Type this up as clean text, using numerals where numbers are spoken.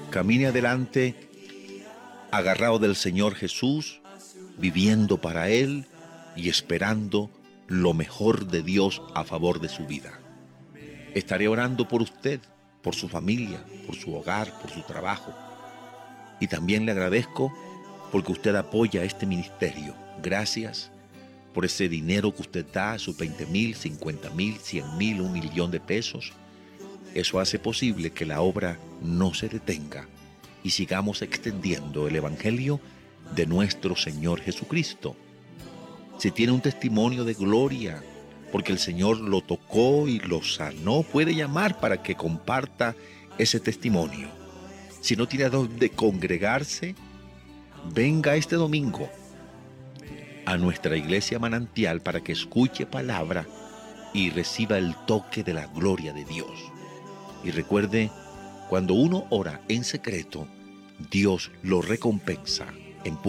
Camine adelante agarrado del Señor Jesús, viviendo para Él y esperando lo mejor de Dios a favor de su vida. Estaré orando por usted, por su familia, por su hogar, por su trabajo. Y también le agradezco porque usted apoya este ministerio. Gracias por ese dinero que usted da, sus 20,000, 50,000, 100,000, 1,000,000 de pesos. Eso hace posible que la obra no se detenga y sigamos extendiendo el Evangelio de nuestro Señor Jesucristo. Si tiene un testimonio de gloria, porque el Señor lo tocó y lo sanó, puede llamar para que comparta ese testimonio. Si no tiene a dónde congregarse, venga este domingo a nuestra iglesia Manantial para que escuche palabra y reciba el toque de la gloria de Dios. Y recuerde, cuando uno ora en secreto, Dios lo recompensa en público.